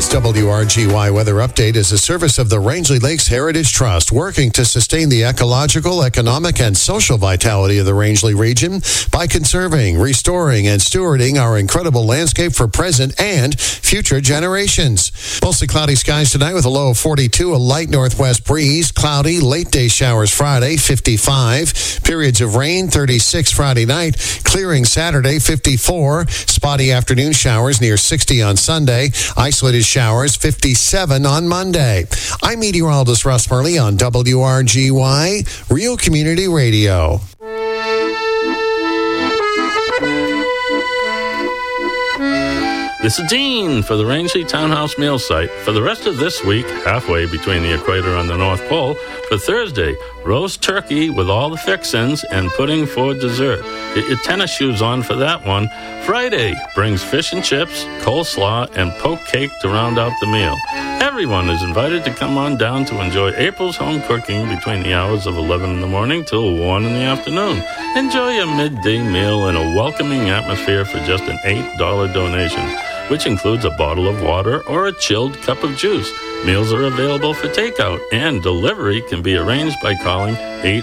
This WRGY weather update is a service of the Rangeley Lakes Heritage Trust, working to sustain the ecological, economic, and social vitality of the Rangeley region by conserving, restoring, and stewarding our incredible landscape for present and future generations. Mostly cloudy skies tonight with a low of 42, a light northwest breeze, cloudy, late day showers Friday, 55, periods of rain, 36 Friday night, clearing Saturday, 54, spotty afternoon showers near 60 on Sunday, isolated showers, 57 on Monday. I'm meteorologist Russ Murley on WRGY, Real Community Radio. This is Dean for the Rangeley Townhouse Meal Site. For the rest of this week, halfway between the equator and the North Pole, for Thursday, roast turkey with all the fixins and pudding for dessert. Get your tennis shoes on for that one. Friday brings fish and chips, coleslaw, and poke cake to round out the meal. Everyone is invited to come on down to enjoy April's home cooking between the hours of 11 in the morning till 1 in the afternoon. Enjoy a midday meal in a welcoming atmosphere for just an $8 donation, which includes a bottle of water or a chilled cup of juice. Meals are available for takeout, and delivery can be arranged by calling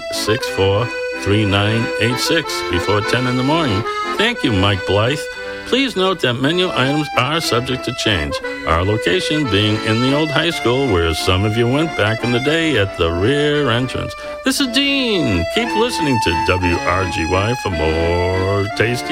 864-3986 before 10 in the morning. Thank you, Mike Blythe. Please note that menu items are subject to change. Our location being in the old high school where some of you went back in the day at the rear entrance. This is Dean. Keep listening to WRGY for more tasty